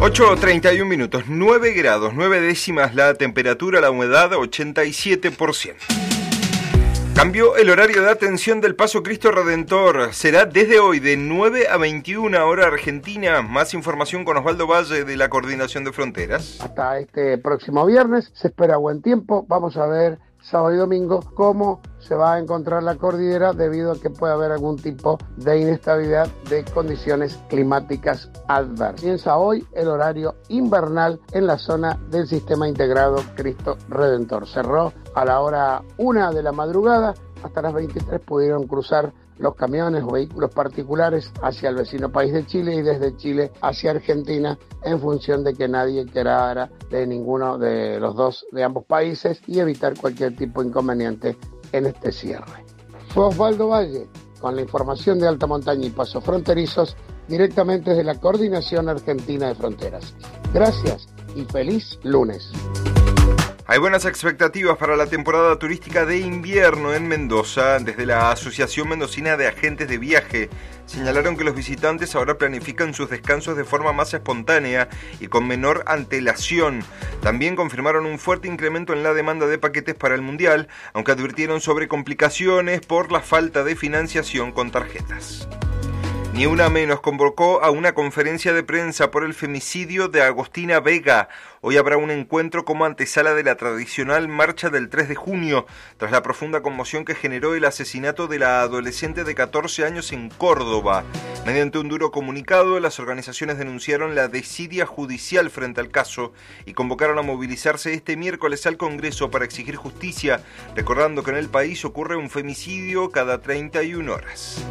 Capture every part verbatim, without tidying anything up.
ocho treinta y un minutos, nueve grados, nueve décimas la temperatura, la humedad ochenta y siete por ciento. Cambió el horario de atención del Paso Cristo Redentor. Será desde hoy de nueve a veintiuna hora argentina. Más información con Osvaldo Valle de la Coordinación de Fronteras. Hasta este próximo viernes se espera buen tiempo. Vamos a ver sábado y domingo cómo se va a encontrar la cordillera debido a que puede haber algún tipo de inestabilidad de condiciones climáticas adversas. Comienza hoy el horario invernal en la zona del Sistema Integrado Cristo Redentor. Cerró a la hora una de la madrugada, hasta las veintitrés pudieron cruzar los camiones o vehículos particulares hacia el vecino país de Chile y desde Chile hacia Argentina, en función de que nadie quedara de ninguno de los dos de ambos países y evitar cualquier tipo de inconveniente en este cierre. Fue Osvaldo Valle con la información de alta montaña y pasos fronterizos directamente desde la Coordinación Argentina de Fronteras. Gracias y feliz lunes. Hay buenas expectativas para la temporada turística de invierno en Mendoza. Desde la Asociación Mendocina de Agentes de Viaje señalaron que los visitantes ahora planifican sus descansos de forma más espontánea y con menor antelación. También confirmaron un fuerte incremento en la demanda de paquetes para el Mundial, aunque advirtieron sobre complicaciones por la falta de financiación con tarjetas. Ni Una Menos convocó a una conferencia de prensa por el femicidio de Agostina Vega. Hoy habrá un encuentro como antesala de la tradicional marcha del tres de junio, tras la profunda conmoción que generó el asesinato de la adolescente de catorce años en Córdoba. Mediante un duro comunicado, las organizaciones denunciaron la desidia judicial frente al caso y convocaron a movilizarse este miércoles al Congreso para exigir justicia, recordando que en el país ocurre un femicidio cada treinta y una horas.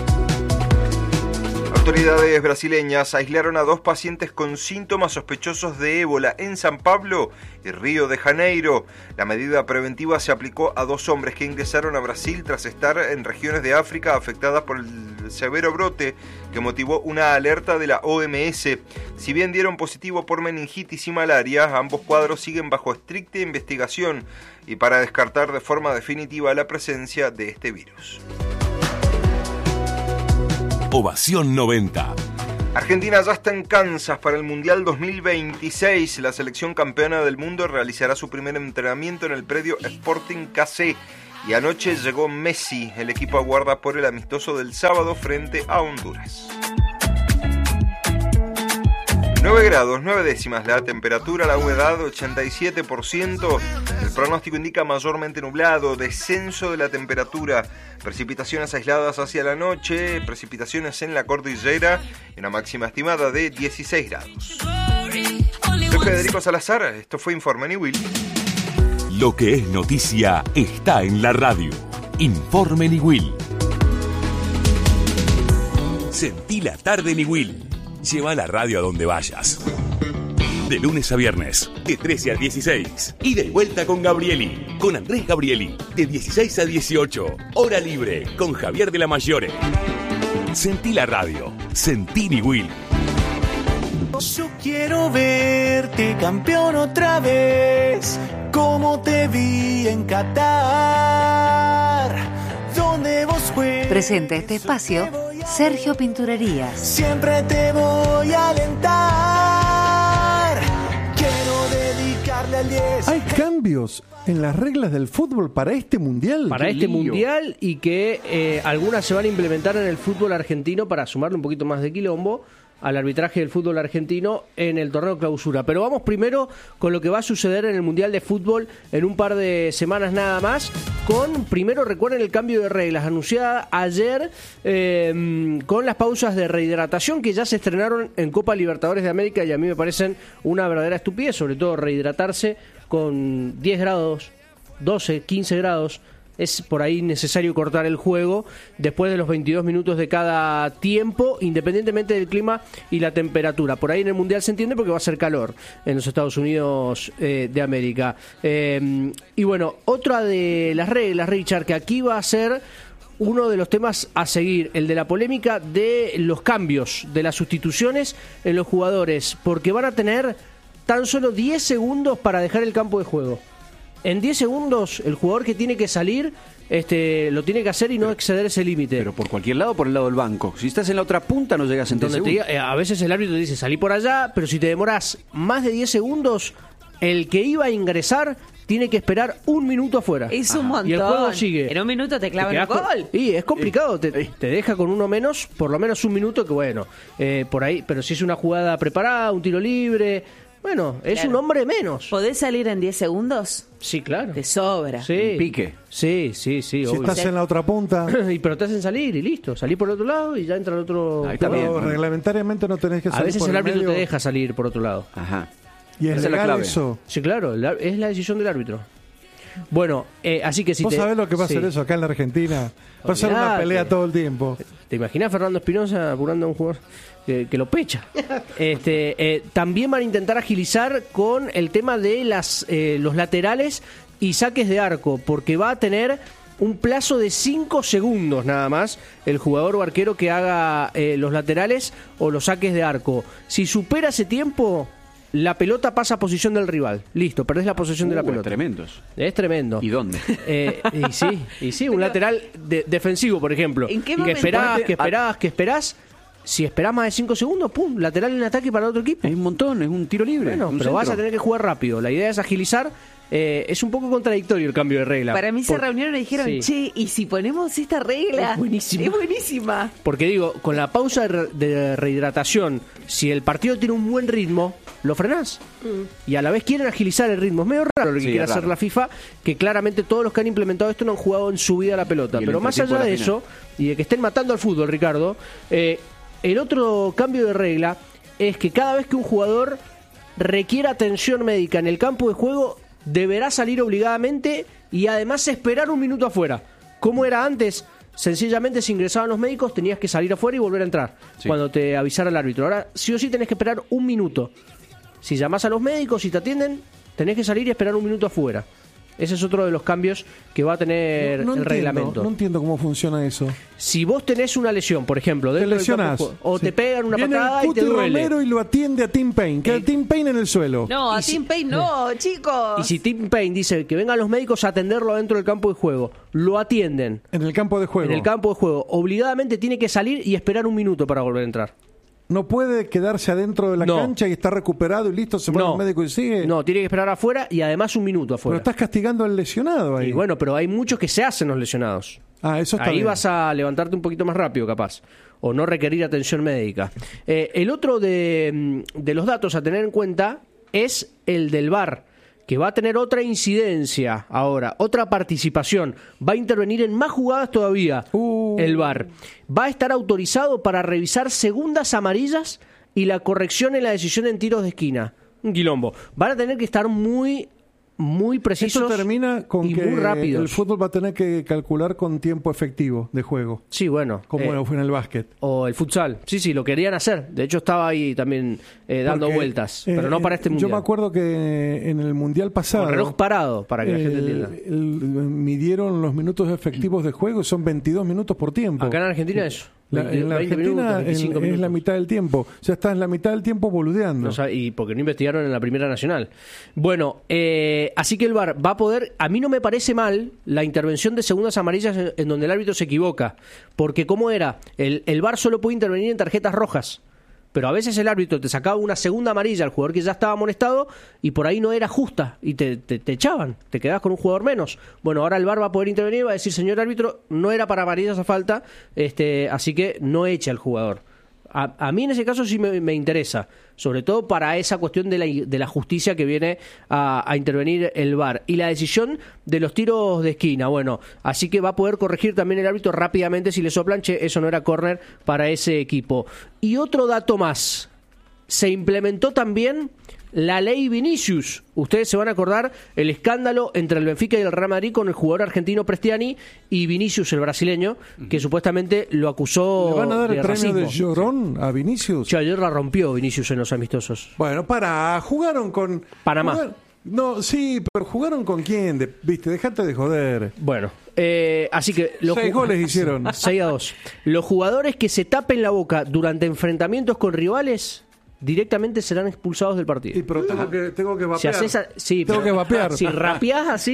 Autoridades brasileñas aislaron a dos pacientes con síntomas sospechosos de ébola en San Pablo y Río de Janeiro. La medida preventiva se aplicó a dos hombres que ingresaron a Brasil tras estar en regiones de África afectadas por el severo brote que motivó una alerta de la O M S. Si bien dieron positivo por meningitis y malaria, ambos cuadros siguen bajo estricta investigación y para descartar de forma definitiva la presencia de este virus. Ovación noventa. Argentina ya está en Kansas para el Mundial dos mil veintiséis. La selección campeona del mundo realizará su primer entrenamiento en el predio Sporting K C. Y anoche llegó Messi. El equipo aguarda por el amistoso del sábado frente a Honduras. nueve grados, nueve décimas la temperatura, la humedad ochenta y siete por ciento. El pronóstico indica mayormente nublado, descenso de la temperatura, precipitaciones aisladas hacia la noche, precipitaciones en la cordillera y una máxima estimada de dieciséis grados. Soy Federico Salazar, esto fue Informe Niwil. Lo que es noticia está en la radio. Informe Niwil. Sentí la tarde Niwil. Lleva la radio a donde vayas. De lunes a viernes, de trece a dieciséis. Ida y vuelta con Gabrieli. Con Andrés Gabrieli. De dieciséis a dieciocho. Hora libre con Javier de la Mayore. Sentí la radio. Sentí Niwil. Yo quiero verte campeón otra vez, como te vi en Qatar, donde vos juegas. Presenta este espacio Sergio Pinturerías. Siempre te voy a alentar. Quiero dedicarle al diez. Hay cambios en las reglas del fútbol para este mundial. Para Qué este lío. mundial y que eh, algunas se van a implementar en el fútbol argentino para sumarle un poquito más de quilombo al arbitraje del fútbol argentino en el torneo clausura. Pero vamos primero con lo que va a suceder en el Mundial de Fútbol en un par de semanas nada más, con, primero recuerden el cambio de reglas anunciada ayer eh, con las pausas de rehidratación que ya se estrenaron en Copa Libertadores de América y a mí me parecen una verdadera estupidez, sobre todo rehidratarse con diez grados, doce, quince grados. Es por ahí necesario cortar el juego después de los veintidós minutos de cada tiempo, independientemente del clima y la temperatura. Por ahí en el Mundial se entiende porque va a ser calor en los Estados Unidos eh, de América. Eh, y bueno, otra de las reglas, Richard, que aquí va a ser uno de los temas a seguir, el de la polémica de los cambios, de las sustituciones en los jugadores, porque van a tener tan solo diez segundos para dejar el campo de juego. En diez segundos, el jugador que tiene que salir este, lo tiene que hacer y no exceder ese límite. Pero por cualquier lado, por el lado del banco. Si estás en la otra punta, no llegas en diez Donde te segundos. diga- eh, a veces el árbitro te dice, salí por allá, pero si te demoras más de diez segundos, el que iba a ingresar tiene que esperar un minuto afuera. Es un montón. Y el juego sigue. En un minuto te clavan Te un quedás con- gol. Y es complicado, te, te deja con uno menos, por lo menos un minuto, que bueno, eh, por ahí, pero si es una jugada preparada, un tiro libre, bueno, es Claro. un hombre menos. ¿Podés salir en diez segundos? Sí, claro. Te sobra. Sí. En pique. Sí, sí, sí, Si obvio. estás en la otra punta, Y pero te hacen salir y listo, salí por el otro lado y ya entra el otro. Ahí está pero bien, bueno. reglamentariamente no tenés que A salir veces por el árbitro medio. te deja salir por otro lado. Ajá. Y es Esa es la legal clave. eso. Sí, claro, el ar- es la decisión del árbitro. Bueno, eh, así que si ¿Vos te... sabés lo que va a sí. hacer eso acá en la Argentina? Va a ser una Olvidate. pelea todo el tiempo. ¿Te imaginas Fernando Espinosa apurando a un jugador que, que lo pecha? Este, eh, también van a intentar agilizar con el tema de las eh, los laterales y saques de arco, porque va a tener un plazo de cinco segundos nada más el jugador o arquero que haga eh, los laterales o los saques de arco. Si supera ese tiempo, la pelota pasa a posición del rival. Listo, perdés la posesión de la Uh, pelota. Tremendos. Es tremendo. ¿Y dónde? Eh, y sí, y sí, un lateral de- defensivo, por ejemplo. ¿En qué que momento? esperás, que Ponete- esperás, que esperás. Si esperás más de cinco segundos, pum, lateral en ataque para otro equipo. Es un montón, es un tiro libre. Bueno, un pero vas a centro. tener que jugar rápido. La idea es agilizar. Eh, es un poco contradictorio el cambio de regla. Para mí se Por- reunieron y dijeron, Sí. che, ¿y si ponemos esta regla? Es buenísima. Es buenísima. Porque digo, con la pausa de, re- de rehidratación, si el partido tiene un buen ritmo, lo frenás. Y a la vez quieren agilizar el ritmo. Es medio raro lo que Sí, quiere es hacer raro. la FIFA, que claramente todos los que han implementado esto no han jugado en su vida la pelota. Y el Pero más entretiempo allá de de la eso, y de que estén matando al fútbol, Ricardo, eh, el otro cambio de regla es que cada vez que un jugador requiera atención médica en el campo de juego, deberá salir obligadamente y además esperar un minuto afuera. Como era antes, sencillamente si ingresaban los médicos tenías que salir afuera y volver a entrar Sí. cuando te avisara el árbitro. Ahora sí o sí tenés que esperar un minuto. Si llamás a los médicos y te atienden, tenés que salir y esperar un minuto afuera. Ese es otro de los cambios que va a tener No, no el entiendo, reglamento. no entiendo cómo funciona eso. Si vos tenés una lesión, por ejemplo, Te dentro del campo de lesionás. juego, o Sí. te pegan una Viene patada el y te Cuti duele. Romero y lo atiende a Tim Payne. Queda Eh. Tim Payne en el suelo. No, a Y si- Tim Payne no, chicos. Y si Tim Payne dice que vengan los médicos a atenderlo dentro del campo de juego, lo atienden En el campo de juego. en el campo de juego, obligadamente tiene que salir y esperar un minuto para volver a entrar. No puede quedarse adentro de la No. cancha y estar recuperado y listo, se va No. al médico y sigue. No, tiene que esperar afuera y además un minuto Pero afuera. estás castigando al lesionado ahí. Y bueno, pero hay muchos que se hacen los lesionados. ah, eso está Ahí bien. vas a levantarte un poquito más rápido, capaz. O no requerir atención médica. Eh, el otro de, de los datos a tener en cuenta es el del V A R, que va a tener otra incidencia ahora, otra participación. Va a intervenir en más jugadas todavía Uh. el V A R. Va a estar autorizado para revisar segundas amarillas y la corrección en la decisión en tiros de esquina. Un quilombo. Van a tener que estar muy, muy precisos Eso termina con y que muy rápidos. el fútbol va a tener que calcular con tiempo efectivo de juego, Sí, bueno. como eh, lo fue en el básquet. O el futsal. Sí, sí, lo querían hacer. De hecho, estaba ahí también eh, dando Porque, vueltas. eh, Pero no para este mundial. Yo me acuerdo que en el mundial pasado Con reloj parado, para que la gente el- entienda. el- midieron los minutos efectivos de juego, son veintidós minutos por tiempo. Acá en Argentina eso. La- veinte, en la veinte Argentina minutos, en- veinticinco es la minutos. mitad del tiempo. Ya está en la mitad del tiempo boludeando. No sabe- y porque no investigaron en la Primera Nacional. Bueno, eh, así que el V A R va a poder... A mí no me parece mal la intervención de segundas amarillas en, en donde el árbitro se equivoca. Porque ¿cómo era? El, el V A R solo puede intervenir en tarjetas rojas. Pero a veces el árbitro te sacaba una segunda amarilla al jugador que ya estaba amonestado y por ahí no era justa y te, te, te echaban, te quedabas con un jugador menos. Bueno, ahora el V A R va a poder intervenir y va a decir, señor árbitro, no era para amarillas esa falta, este, así que no eche al jugador. A, a mí en ese caso sí me, me interesa, sobre todo para esa cuestión de la, de la justicia que viene a, a intervenir el V A R. Y la decisión de los tiros de esquina, bueno, así que va a poder corregir también el árbitro rápidamente si le soplan, che, eso no era córner para ese equipo. Y otro dato más, se implementó también la ley Vinicius. Ustedes se van a acordar el escándalo entre el Benfica y el Real Madrid con el jugador argentino Prestiani y Vinicius, el brasileño, que supuestamente lo acusó ¿Le van a dar de el premio de racismo. llorón a Vinicius? Che, ayer la rompió Vinicius en los amistosos. Bueno, para, jugaron con... Panamá. jugar- no, sí, pero ¿jugaron con quién? De- Viste, dejate de joder. Bueno, eh, así que... Los Seis ju- goles hicieron. seis a dos. Los jugadores que se tapen la boca durante enfrentamientos con rivales directamente serán expulsados del partido. Y pero tengo que, tengo que Si vapear. haces a- sí, tengo pero que vapear. Si rapeás así,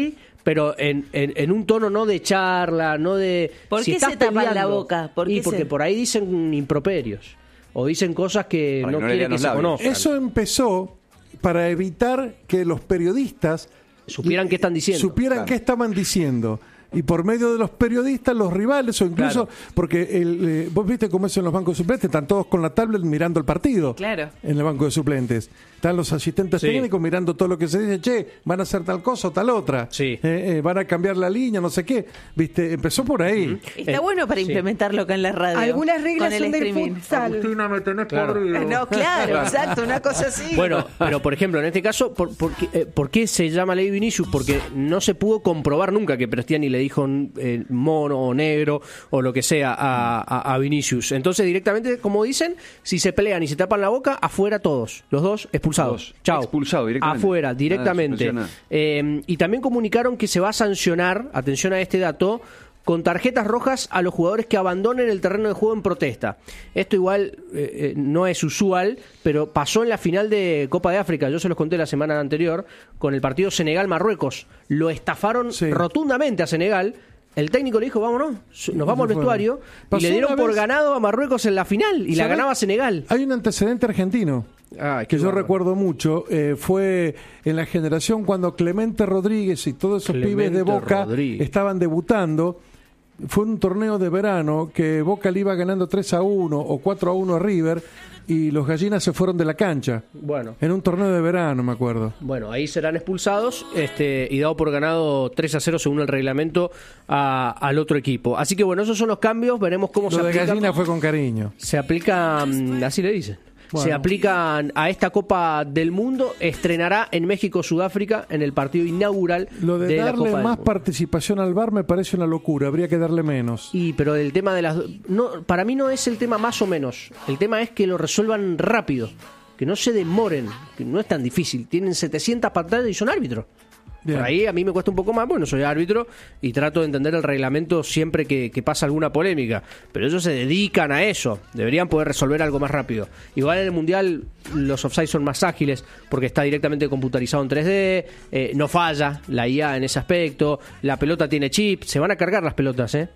pero en, en, en un tono no de charla, no de... ¿Por si qué estás se tapan peleando, la boca? ¿Por y qué porque se- por ahí dicen improperios o dicen cosas que Para no que no le quieren lean que los se labios. conozcan. Eso empezó para evitar que los periodistas Supieran qué están diciendo. supieran Claro. qué estaban diciendo. Y por medio de los periodistas, los rivales, o incluso, Claro. porque el, eh, vos viste cómo es en los bancos de suplentes, están todos con la tablet mirando el partido. Claro. En el banco de suplentes. Están los asistentes Sí. técnicos mirando todo lo que se dice, che, van a hacer tal cosa o tal otra. Sí. Eh, eh, van a cambiar la línea, no sé qué. Viste, empezó por ahí. Está Eh, bueno para sí. implementarlo acá en la radio. Algunas reglas con el son del streaming. futsal. me tenés Claro. No, claro, exacto, una cosa así. Bueno, pero por ejemplo, en este caso, ¿por, por, qué, eh, ¿por qué se llama ley Vinicius? Porque no se pudo comprobar nunca que Prestiani le dijo eh, mono o negro o lo que sea a, a, a Vinicius. Entonces, directamente, como dicen, si se pelean y se tapan la boca, afuera todos. Los dos expulsados. Todos. Chao. Expulsado directamente. Afuera, Nada, directamente. suspensión, nada. Eh, y también comunicaron que se va a sancionar, atención a este dato, con tarjetas rojas a los jugadores que abandonen el terreno de juego en protesta. Esto igual eh, eh, no es usual, pero pasó en la final de Copa de África, yo se los conté la semana anterior, con el partido Senegal-Marruecos. Lo estafaron Sí. rotundamente a Senegal. El técnico le dijo, vámonos, nos vamos al se fueron. vestuario, y Pasó le dieron una por vez- ganado a Marruecos en la final, y la ¿Sabés? ganaba Senegal. Hay un antecedente argentino Ay, que qué yo bárbaro. recuerdo mucho. eh, fue en la generación cuando Clemente Rodríguez y todos esos Clemente pibes de Boca Rodríguez. estaban debutando. Fue un torneo de verano que Boca le iba ganando tres a uno o cuatro a uno a River y los gallinas se fueron de la cancha. Bueno. En un torneo de verano, me acuerdo. Bueno, ahí serán expulsados este, y dado por ganado tres a cero según el reglamento a- al otro equipo. Así que bueno, esos son los cambios, veremos cómo Lo se de aplican. gallina fue con cariño. Se aplican, así le dicen. Bueno. Se aplican a esta Copa del Mundo, estrenará en México Sudáfrica en el partido inaugural Lo de, de la darle Copa del más Mundo. participación al V A R me parece una locura, habría que darle menos. Y pero el tema de las no, para mí no es el tema más o menos. El tema es que lo resuelvan rápido, que no se demoren, que no es tan difícil. Tienen setecientas pantallas y son árbitros. Bien. Por ahí a mí me cuesta un poco más, bueno, soy árbitro y trato de entender el reglamento siempre que, que pasa alguna polémica, pero ellos se dedican a eso, deberían poder resolver algo más rápido. Igual en el Mundial los offside son más ágiles porque está directamente computarizado en tres D, eh, no falla la I A en ese aspecto, la pelota tiene chip, se van a cargar las pelotas, ¿eh?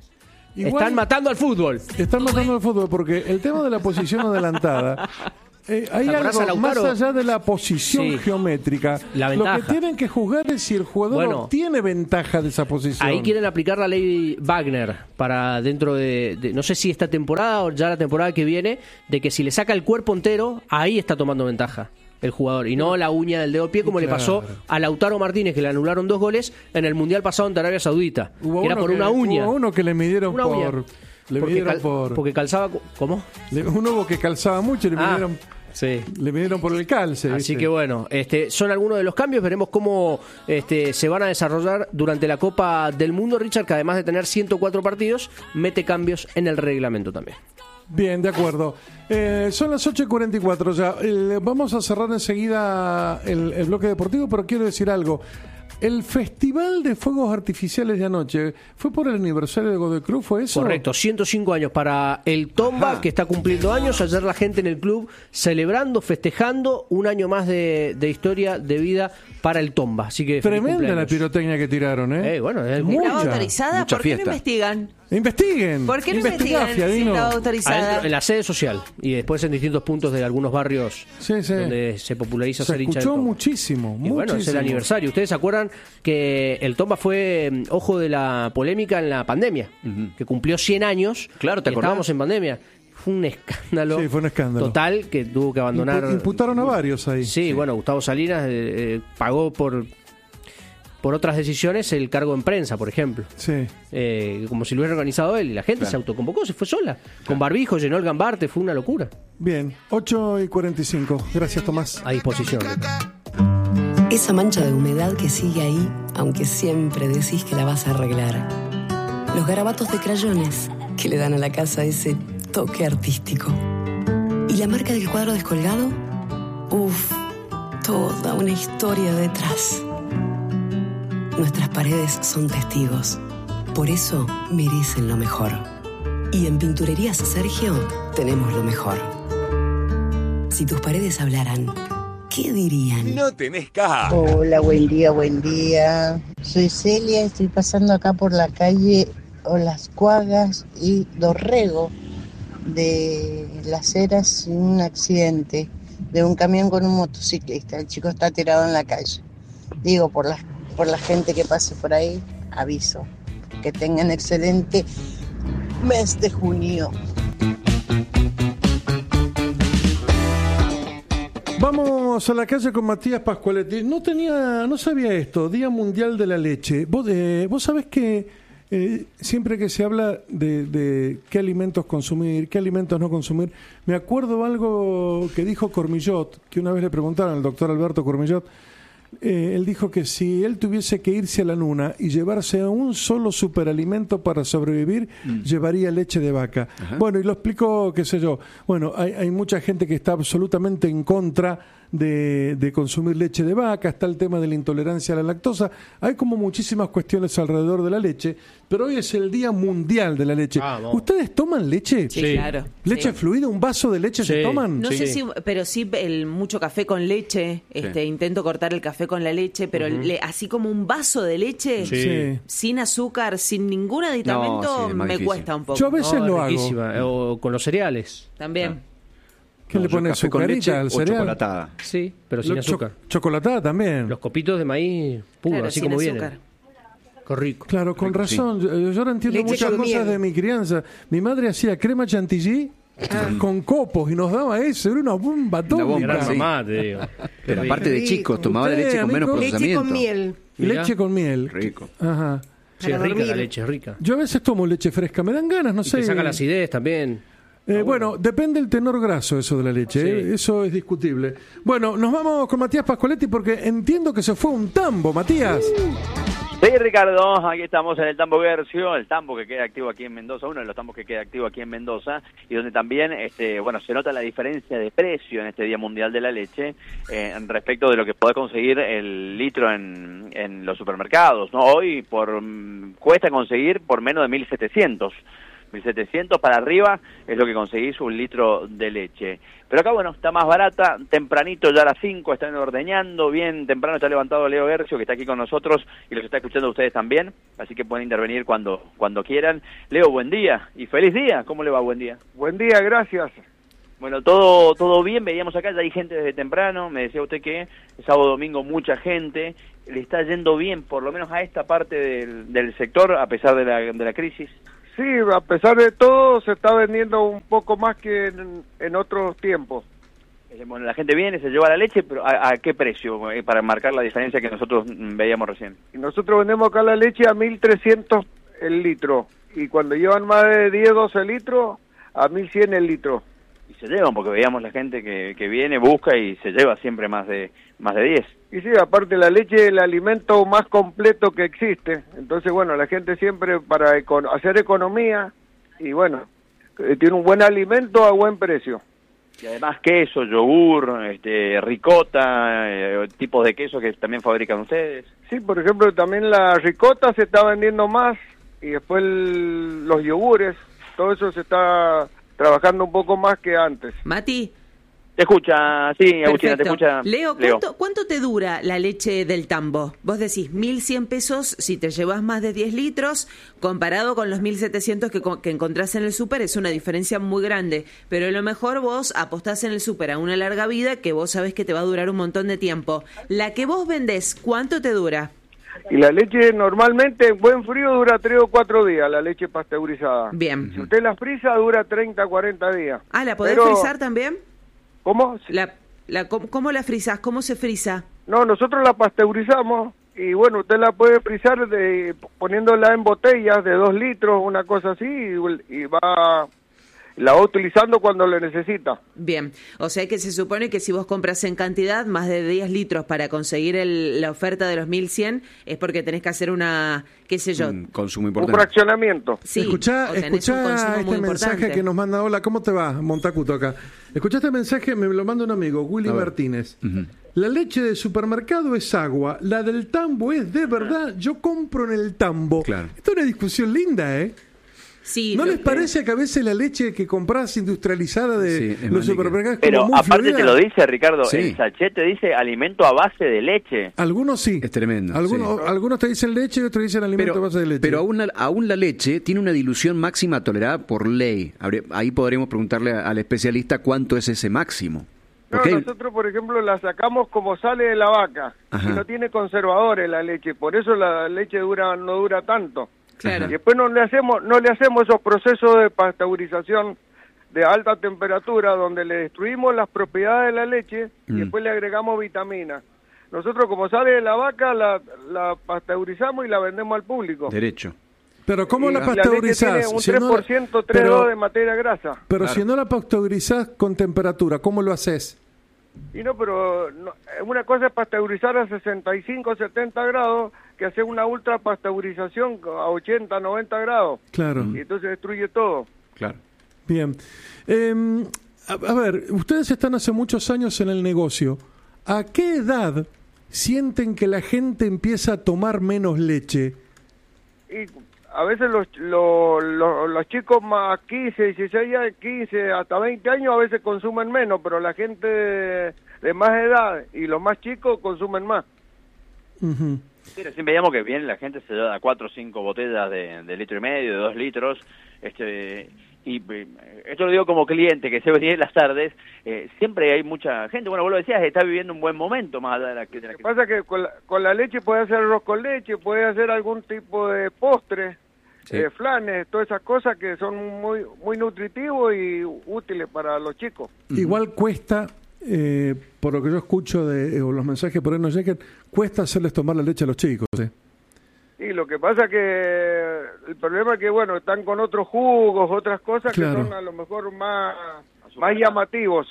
Igual- Están matando al fútbol. Están matando el fútbol porque el tema de la posición adelantada, eh, hay ¿Te acordás a algo más Lautaro? allá de la posición Sí. geométrica. La Lo que ventaja. tienen que juzgar es si el jugador Bueno. no tiene ventaja de esa posición. Ahí quieren aplicar la ley Wagner para dentro de, de- no sé si esta temporada o ya la temporada que viene, de que si le saca el cuerpo entero, ahí está tomando ventaja el jugador y no la uña del dedo del pie como le pasó Claro. a Lautaro Martínez, que le anularon dos goles en el Mundial pasado ante Arabia Saudita, Hubo que era uno por que- una uña. Hubo uno que le midieron Una uña. por... Le porque, midieron cal- por... porque calzaba... cu- ¿Cómo? le- uno hubo que calzaba mucho y le Ah, midieron, sí. le midieron por el calce. Así ¿viste? que bueno, este, son algunos de los cambios. Veremos cómo este, se van a desarrollar durante la Copa del Mundo. Richard, que además de tener ciento cuatro partidos, mete cambios en el reglamento también. Bien, de acuerdo. Eh, son las ocho y cuarenta y cuatro ya. El- vamos a cerrar enseguida el, el bloque deportivo, pero quiero decir algo. El Festival de Fuegos Artificiales de anoche, ¿fue por el aniversario de Godoy Cruz? ¿Fue eso? Correcto, ciento cinco años para el Tomba, Ajá. que está cumpliendo años. Ayer la gente en el club celebrando, festejando un año más de, de historia de vida para el Tomba. Así que feliz Tremenda la cumpleaños. pirotecnia que tiraron, ¿eh? Eh, bueno, es Mucha. ¿Estaba autorizada? mucha ¿Por qué no fiesta. investigan? Investiguen. ¿Por qué no Investigá, investigan si Fiadino. estaba autorizada? Adentro, en la sede social y después en distintos puntos de algunos barrios Sí, sí. donde se populariza Se ser hincha del escuchó Tomba. muchísimo, Y bueno, es el muchísimo. aniversario. ¿Ustedes se acuerdan que el Tomba fue mm, ojo de la polémica en la pandemia? Que cumplió cien años. Claro, ¿te y acordás? estábamos en pandemia. Fue un escándalo. Sí, fue un escándalo. Total, que tuvo que abandonar. Impu- imputaron a varios ahí. Sí, bueno, Gustavo Salinas eh, eh, pagó por por otras decisiones el cargo en prensa, por ejemplo. Sí. Eh, como si lo hubiera organizado él. Y la gente se autoconvocó, se fue sola. Con barbijo, llenó el gambarte, fue una locura. Bien, ocho y cuarenta y cinco. Gracias, Tomás. A disposición. Esa mancha de humedad que sigue ahí, aunque siempre decís que la vas a arreglar. Los garabatos de crayones que le dan a la casa ese toque artístico. ¿Y la marca del cuadro descolgado? Uf, toda una historia detrás. Nuestras paredes son testigos. Por eso merecen lo mejor. Y en Pinturerías Sergio tenemos lo mejor. Si tus paredes hablaran, ¿qué dirían? No tenés caja. Hola, buen día, buen día. Soy Celia, estoy pasando acá por la calle Las Cuagas y Dorrego de Las Heras y un accidente de un camión con un motociclista. El chico está tirado en la calle. Digo, por la, por la gente que pase por ahí, aviso. Que tengan excelente mes de junio. Vamos a la calle con Matías Pascualetti. No tenía, no sabía esto, Día Mundial de la Leche. Vos, eh, vos sabés que eh, siempre que se habla de, de qué alimentos consumir, qué alimentos no consumir, me acuerdo algo que dijo Cormillot, que una vez le preguntaron al doctor Alberto Cormillot, eh, él dijo que si él tuviese que irse a la luna y llevarse a un solo superalimento para sobrevivir, mm. llevaría leche de vaca. Ajá. Bueno, y lo explicó, qué sé yo, bueno, hay, hay mucha gente que está absolutamente en contra de, de consumir leche de vaca, está el tema de la intolerancia a la lactosa, hay como muchísimas cuestiones alrededor de la leche, pero hoy es el Día Mundial de la Leche. Ah, no. ¿Ustedes toman leche? Sí, sí. Claro. ¿Leche sí. fluida? ¿Un vaso de leche sí. se toman? No sí. sé si, pero sí el mucho café con leche, este, sí. intento cortar el café con la leche, pero uh-huh. le, así como un vaso de leche, sí. sin azúcar, sin ningún aditamento, no, sí, me difícil. Cuesta un poco. Yo a veces no, lo riquísima. hago. O con los cereales. También. Ah. ¿Qué no, le pone azucarita al cereal? Chocolatada. Sí, pero sin Lo, azúcar. Cho- chocolatada también. Los copitos de maíz puro, claro, así como vienen. Qué rico. Claro, con rico, razón. Sí. Yo, yo no entiendo leche muchas cosas miel. De mi crianza. Mi madre hacía crema chantilly ah. con copos y nos daba eso. Era una bomba atómica. Una bomba, sí. mamá, te digo. Pero aparte de chicos, tomaba leche con menos procesamiento. Leche con miel. Leche con miel. Rico. Ajá. Sí, es rica la leche, es rica. Yo a veces tomo leche fresca. Me dan ganas, no y sé. Te saca la acidez también. Eh, ah, bueno. bueno, depende del tenor graso eso de la leche, sí. eh, eso es discutible. Bueno, nos vamos con Matías Pascualetti porque entiendo que se fue un tambo, Matías. Sí, Ricardo, aquí estamos en el Tambo Guercio, el tambo que queda activo aquí en Mendoza, uno de los tambos que queda activo aquí en Mendoza, y donde también, este, bueno, se nota la diferencia de precio en este Día Mundial de la Leche eh, respecto de lo que puede conseguir el litro en, en los supermercados, ¿no? Hoy por cuesta conseguir por menos de mil setecientos. mil setecientos para arriba es lo que conseguís un litro de leche. Pero acá, bueno, está más barata, tempranito ya a las cinco, están ordeñando, bien temprano está levantado Leo Guercio, que está aquí con nosotros y los está escuchando a ustedes también, así que pueden intervenir cuando cuando quieran. Leo, buen día y feliz día. ¿Cómo le va? Buen día. Buen día, gracias. Bueno, todo todo bien, veíamos acá, ya hay gente desde temprano, me decía usted que sábado, domingo, mucha gente, le está yendo bien, por lo menos a esta parte del, del sector, a pesar de la, de la crisis. Sí, a pesar de todo se está vendiendo un poco más que en, en otros tiempos. Bueno, la gente viene, se lleva la leche, pero ¿a, a qué precio? Eh, para marcar la diferencia que nosotros veíamos recién. Y nosotros vendemos acá la leche a mil trescientos el litro. Y cuando llevan más de diez, doce litros, a mil cien el litro. Y se llevan, porque veíamos la gente que, que viene, busca y se lleva siempre más de más de diez. Y sí, aparte la leche es el alimento más completo que existe. Entonces, bueno, la gente siempre para econ- hacer economía y, bueno, eh, tiene un buen alimento a buen precio. Y además queso, yogur, este, ricota, eh, tipos de queso que también fabrican ustedes. Sí, por ejemplo, también la ricota se está vendiendo más y después el, los yogures, todo eso se está trabajando un poco más que antes. Mati. Te escucha, sí, Agustina, te escucha. Leo, ¿cuánto, Leo, ¿cuánto te dura la leche del tambo? Vos decís mil cien pesos si te llevas más de diez litros, comparado con los mil setecientos que, que encontrás en el súper, es una diferencia muy grande. Pero a lo mejor vos apostás en el súper a una larga vida que vos sabés que te va a durar un montón de tiempo. La que vos vendés, ¿cuánto te dura? Y la leche normalmente en buen frío dura tres o cuatro días, la leche pasteurizada. Bien. Si usted la frisa dura treinta, cuarenta días. Ah, ¿la podés Pero... frizar también? ¿Cómo? La, la, ¿cómo, ¿Cómo la frizás? ¿Cómo se frisa? No, nosotros la pasteurizamos y bueno, usted la puede frizar de, poniéndola en botellas de dos litros, una cosa así, y, y va... la va utilizando cuando lo necesita. Bien, o sea que se supone que si vos compras en cantidad más de diez litros para conseguir el, la oferta de los mil cien, es porque tenés que hacer una, qué sé yo... Un consumo importante. Un fraccionamiento. Sí, escuchá, escuchá este mensaje importante. Que nos manda, hola, ¿cómo te va? Montacuto acá. Escuchá este mensaje, me lo manda un amigo, Willy Martínez. Uh-huh. La leche del supermercado es agua, la del tambo es de verdad, yo compro en el tambo. Claro. Esto es una discusión linda, ¿eh? Sí, ¿No lo les que- parece que a veces la leche que comprás industrializada de Sí, es los más supermercados es Pero como muy aparte fluida? te lo dice, Ricardo, Sí. el sachet te dice alimento a base de leche. Algunos sí. Es tremendo. Algunos, sí. algunos te dicen leche y otros dicen alimento Pero, a base de leche. pero aún, la, aún la leche tiene una dilución máxima tolerada por ley. Habré- Ahí podremos preguntarle a- al especialista cuánto es ese máximo. No, Porque hay- nosotros, por ejemplo, la sacamos como sale de la vaca. Ajá. Y no tiene conservadores la leche. Por eso la leche dura no dura tanto. Claro. Y después no le hacemos no le hacemos esos procesos de pasteurización de alta temperatura donde le destruimos las propiedades de la leche Mm. y después le agregamos vitaminas. Nosotros, como sale de la vaca, la, la pasteurizamos y la vendemos al público. Derecho. Pero ¿cómo Y la la leche pasteurizás? tiene un Si tres no- por ciento, tres pero- por ciento de materia grasa. Pero Claro. si no la pasteurizás con temperatura, ¿cómo lo haces? Y no, pero no, una cosa es pasteurizar a sesenta y cinco, setenta grados, que hacer una ultra pasteurización a ochenta, noventa grados. Claro. Y entonces destruye todo. Claro. Bien. Eh, a, a ver, ustedes están hace muchos años en el negocio. ¿A qué edad sienten que la gente empieza a tomar menos leche? Y a veces los, los, los, los chicos más quince, dieciséis, años, quince, hasta veinte años a veces consumen menos, pero la gente de, de más edad y los más chicos consumen más. Ujú. Sí, recién veíamos que bien la gente se da cuatro o cinco botellas de, de litro y medio, de dos litros, este y eh, esto lo digo como cliente que se venía en las tardes, eh, siempre hay mucha gente, bueno, vos lo decías, está viviendo un buen momento más allá de la que... de la Lo que que- pasa es que con la, con la leche puede hacer arroz con leche, puede hacer algún tipo de postre, Sí. eh, flanes, todas esas cosas que son muy muy nutritivos y útiles para los chicos. Igual cuesta, eh, por lo que yo escucho de eh, o los mensajes por ahí nos llegan, cuesta hacerles tomar la leche a los chicos. ¿eh? Y lo que pasa es que el problema es que, bueno, están con otros jugos, otras cosas Claro. que son a lo mejor más, más llamativos.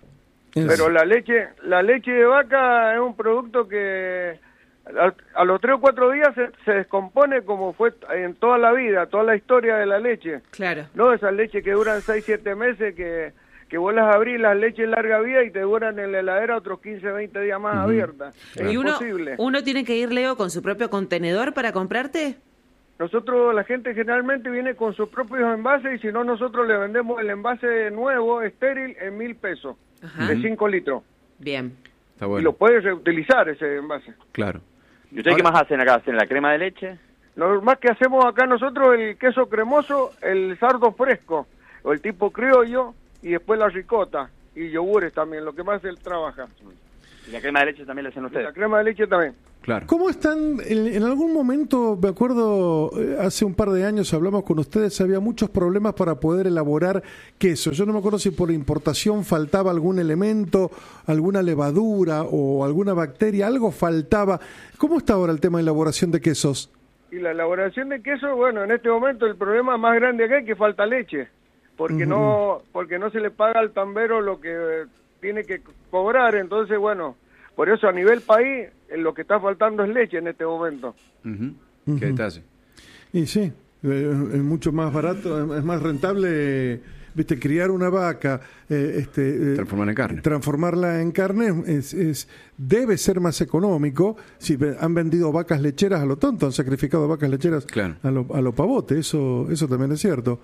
Es- Pero la leche la leche de vaca es un producto que a, a los tres o cuatro días se, se descompone como fue en toda la vida, toda la historia de la leche. Claro. No esas leches que duran seis, siete meses, que, que vos las abrís, las leches larga vida y te duran en la heladera otros quince, veinte días más abiertas. Es ¿Y uno, imposible. uno tiene que ir, Leo, con su propio contenedor para comprarte? Nosotros, la gente generalmente viene con sus propios envases y si no, nosotros le vendemos el envase nuevo, estéril, en mil pesos, Ajá. de cinco litros. Bien. Está Y bueno. lo puedes reutilizar ese envase. Claro. ¿Y ustedes qué más hacen acá? ¿Hacen la crema de leche? Lo más que hacemos acá nosotros, el queso cremoso, el sardo fresco, o el tipo criollo, y después la ricota, y yogures también, lo que más él trabaja. ¿Y la crema de leche también la hacen Y ustedes? la crema de leche también. Claro. ¿Cómo están? En, en algún momento, me acuerdo, eh, hace un par de años hablamos con ustedes, había muchos problemas para poder elaborar queso. Yo no me acuerdo si por importación faltaba algún elemento, alguna levadura o alguna bacteria, algo faltaba. ¿Cómo está ahora el tema de elaboración de quesos? Y la elaboración de queso, bueno, en este momento el problema más grande acá es que falta leche, porque Ujú. no porque no se le paga al tambero lo que eh, tiene que cobrar, entonces, bueno, por eso a nivel país eh, lo que está faltando es leche en este momento. Ujú. Ujú. Qué detalle. Y sí, eh, es mucho más barato, es más rentable, viste, criar una vaca, eh, este, eh, Transformarla en carne. transformarla en carne es, es debe ser más económico. Si ve- han vendido vacas lecheras a lo tonto, han sacrificado vacas lecheras Claro. a lo, a lo pavote, eso, eso también es cierto.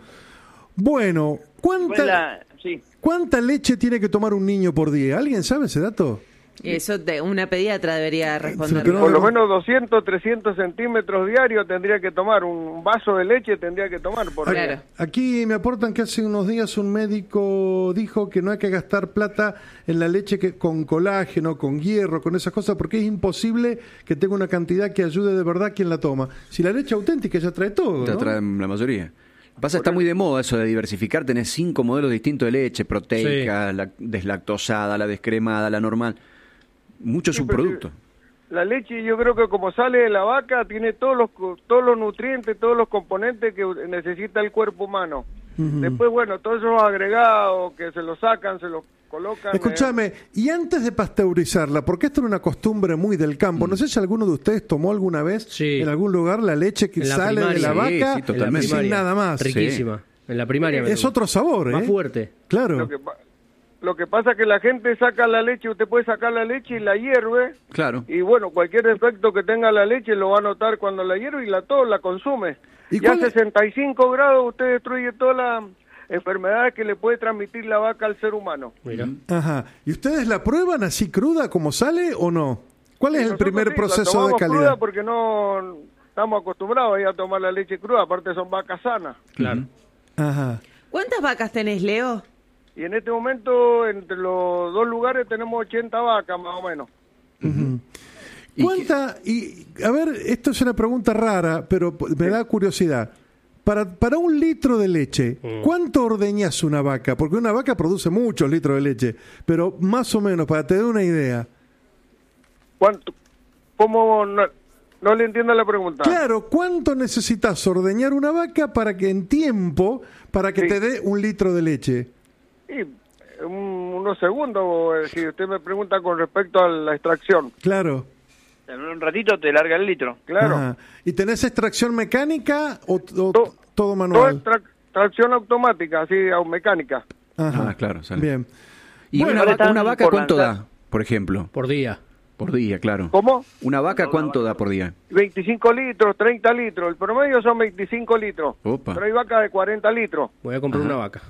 Bueno, ¿cuánta, Pues la- sí. ¿cuánta leche tiene que tomar un niño por día? ¿Alguien sabe ese dato? Eso de una pediatra debería responder. que no- Por lo menos doscientos, trescientos centímetros diarios tendría que tomar, un vaso de leche tendría que tomar por Claro. día. Aquí me aportan que hace unos días un médico dijo que no hay que gastar plata en la leche que, con colágeno, con hierro, con esas cosas, porque es imposible que tenga una cantidad que ayude de verdad a quien la toma. Si la leche auténtica ya trae todo, Te ¿no? traen la mayoría. Pasa, está muy de moda eso de diversificar, tenés cinco modelos distintos de leche, proteica, la deslactosada, la descremada, la normal. Muchos Sí, pero subproductos. La leche, yo creo que como sale de la vaca, tiene todos los co- todos los nutrientes, todos los componentes que necesita el cuerpo humano. Ujú. Después, bueno, todos esos agregados que se los sacan, se los colocan. eh, Escúchame, y antes de pasteurizarla, porque esto era una costumbre muy del campo, no sé si alguno de ustedes tomó alguna vez Sí. en algún lugar la leche que En la sale de primaria. la Sí, vaca sí, totalmente. sin nada más. Riquísima. En la primaria. me Es tocó. otro sabor, ¿eh? Más fuerte. Claro. Lo que, pa- Lo que pasa es que la gente saca la leche, usted puede sacar la leche y la hierve. Claro. Y bueno, cualquier efecto que tenga la leche lo va a notar cuando la hierve y la todo la consume. ¿Y Y a cuál es- sesenta y cinco grados usted destruye todas las enfermedades que le puede transmitir la vaca al ser humano. Mira. Ajá. ¿Y ustedes la prueban así cruda como sale o no? ¿Cuál es el Nosotros primer sí, la proceso de tomamos calidad? cruda porque no estamos acostumbrados ahí a tomar la leche cruda, aparte son vacas sanas. Claro. Ajá. ¿Cuántas vacas tenés, Leo? Y en este momento entre los dos lugares tenemos ochenta vacas más o menos. Ujú. ¿Cuánta? Y, a ver, esto es una pregunta rara, pero p- me da curiosidad. Para, para un litro de leche, ¿cuánto ordeñas una vaca? Porque una vaca produce muchos litros de leche, pero más o menos, para tener una idea. ¿Cuánto? ¿Cómo? No, no le entiendo la pregunta. Claro, ¿cuánto necesitas ordeñar una vaca para que en tiempo, para que Sí. te dé un litro de leche? Y, eh, un- unos segundos, eh, si usted me pregunta con respecto a la extracción. Claro. En un ratito te larga el litro. Claro. Ajá. ¿Y tenés extracción mecánica o, o todo Todo manual? es tra- tracción automática, así, o mecánica. Ajá. Ah, claro, sale. Bien. ¿Y Bueno, una, ahora vaca, están una vaca por cuánto lanzar- da, por ejemplo? Por día. Por día, claro. ¿Cómo? ¿Una vaca cuánto da por día? veinticinco litros, treinta litros. El promedio son veinticinco litros. Opa. Pero hay vacas de cuarenta litros. Voy a comprar una vaca.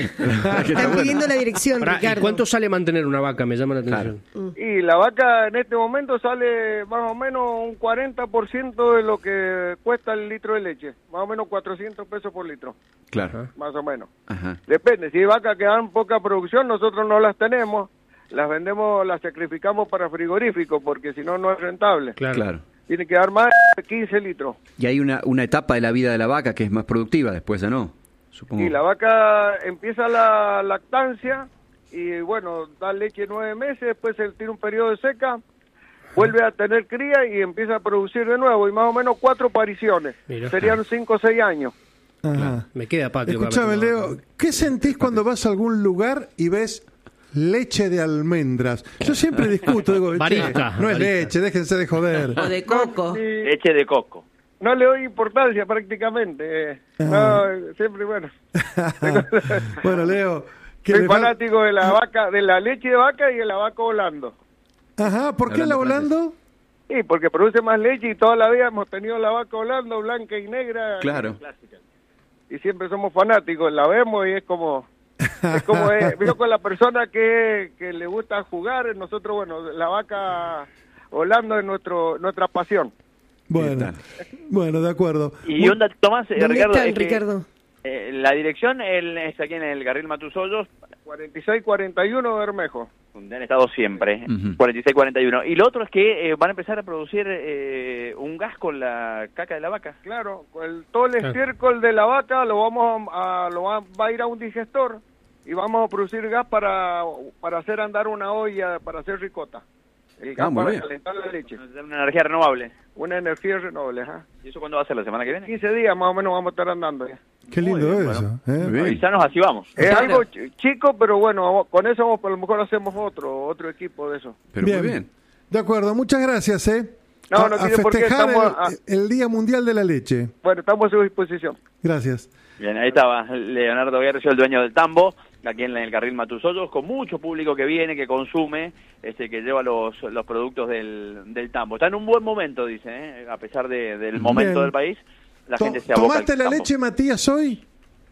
Están pidiendo la dirección, Pará, ¿y Ricardo. cuánto sale mantener una vaca? Me llama la atención. Y la vaca en este momento sale más o menos un cuarenta por ciento de lo que cuesta el litro de leche. Más o menos cuatrocientos pesos por litro. Claro. Más o menos. Ajá. Depende. Si hay vacas que dan poca producción, nosotros no las tenemos. Las vendemos, las sacrificamos para frigorífico, porque si no, no es rentable. Claro. Claro. Tiene que dar más de quince litros. Y hay una, una etapa de la vida de la vaca que es más productiva, después ya no, supongo. Y la vaca empieza la lactancia y bueno, da leche nueve meses, después se tiene un periodo de seca, vuelve a tener cría y empieza a producir de nuevo y más o menos cuatro pariciones. Mira. Serían cinco o seis años. Ajá. Me queda patio. para Escúchame, meter una Leo, vaca. ¿qué sentís cuando vas a algún lugar y ves leche de almendras? Yo siempre discuto, digo, che, Barista, no es barista. leche, déjense de joder. O de coco. Y Leche de coco. no le doy importancia prácticamente. eh. Ah. No, siempre, bueno. Bueno, Leo, que Soy le fal- fanático de la vaca, de la leche de vaca y de la vaca volando. Ajá, ¿por qué la Hablando volando? Sí, porque produce más leche y toda la vida hemos tenido la vaca volando, blanca y negra. Claro. Y siempre somos fanáticos, la vemos y es como... Es como es, veo con la persona que, que le gusta jugar, nosotros, bueno, la vaca volando es nuestro, nuestra pasión. Bueno, bueno, de acuerdo. Y onda, Tomás, eh, ¿Dónde Ricardo, están, es que, Ricardo? eh, la dirección el, es aquí en el Carril Matusollos, cuarenta y seis cuarenta y uno Bermejo. donde han estado siempre, Ujú. cuarenta y seis cuarenta y uno. Y lo otro es que eh, van a empezar a producir eh, un gas con la caca de la vaca. Claro, el, todo el Claro. estiércol de la vaca lo vamos a, lo va, va a ir a un digestor y vamos a producir gas para, para hacer andar una olla, para hacer ricota. El gas Ah, muy para bien. calentar la leche. Una energía renovable. Una energía renovable, ajá. ¿Y eso cuándo va a ser? ¿La semana que viene? quince días más o menos vamos a estar andando ya. Qué lindo Muy bien, eso. ¿eh? Muy bien. Avisanos, así vamos. Es Claro. algo ch- chico, pero bueno, vamos- con eso vamos- a lo mejor hacemos otro otro equipo de eso. Pero muy bien. De acuerdo, muchas gracias, ¿eh? No, a, no a tiene por qué, festejar estamos el, el Día Mundial de la Leche. Bueno, estamos a su disposición. Gracias. Bien, ahí estaba Leonardo Guercio, el dueño del Tambo, aquí en el Carril Matusollos, con mucho público que viene, que consume, este, que lleva los, los productos del, del Tambo. Está en un buen momento, dice, ¿eh? A pesar de- del momento Bien. del país, la To- gente se aboca ¿Tomaste al la Tambo. leche, Matías, hoy?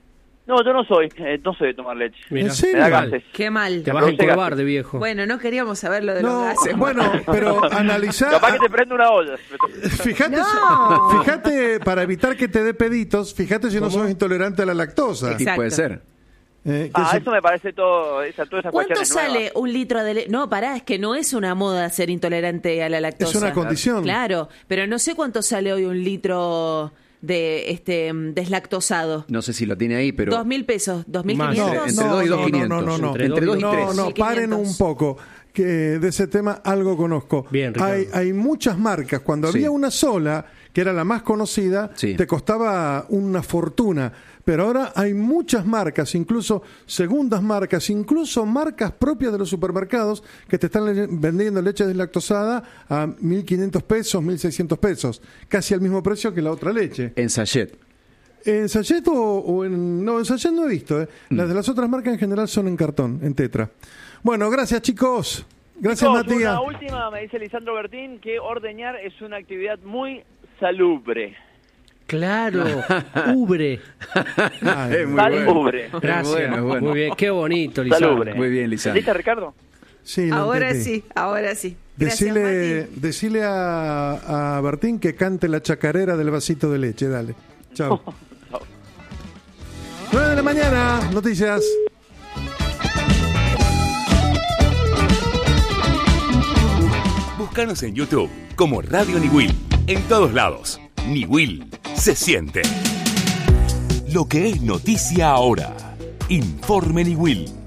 No, yo no soy, eh, no soy de tomar leche. Mira. ¿En serio? Me da Mal. gases. Qué mal. Te vas a produce encorvar gases. de viejo. Bueno, no queríamos saber lo de los No, gases. bueno, pero analizar. Capaz que te prende una olla. Fíjate, No. fíjate, para evitar que te dé peditos, fíjate si no sos intolerante a la lactosa. Sí, Exacto. puede ser. Eh, que Ah, se- eso me parece todo, esa, todas esas ¿Cuánto cuestiones sale nuevas. un litro de leche? No, pará, es que no es una moda ser intolerante a la lactosa. Es una condición. Claro, pero no sé cuánto sale hoy un litro de este mm, deslactosado. No sé si lo tiene ahí, pero Dos mil pesos, dos mil Más. quinientos. entre dos y dos no, quinientos. no, no, no. Entre, Entre dos y dos y tres. No, no, mil quinientos. paren un poco, que de ese tema algo conozco. Bien, Ricardo. hay, hay muchas marcas. Cuando Sí. había una sola, que era la más conocida, Sí. te costaba una fortuna. Pero ahora hay muchas marcas, incluso segundas marcas, incluso marcas propias de los supermercados que te están le- vendiendo leche deslactosada a mil quinientos pesos, mil seiscientos pesos. Casi al mismo precio que la otra leche. En sachet. ¿En sachet o, o en...? No, en sachet no he visto. ¿eh? Mm. Las de las otras marcas en general son en cartón, en tetra. Bueno, gracias, chicos. Gracias, chicos, Matías. Una última, me dice Lisandro Bertín, que ordeñar es una actividad muy salubre. Claro, ubre. Ay, es muy salubre. Bueno. Gracias. Bueno, bueno. Muy bien, qué bonito, Lisandro. Salubre. Muy bien, Lisandro. ¿Lista, Ricardo? Sí, ahora sí, ahora sí. Gracias, decile, decile a, a Bertín que cante la chacarera del vasito de leche, dale. Chao. nueve de la mañana, noticias. Búscanos en YouTube como Radio Niwil. En todos lados. Niwil se siente. Lo que es noticia ahora. Informe Niwil.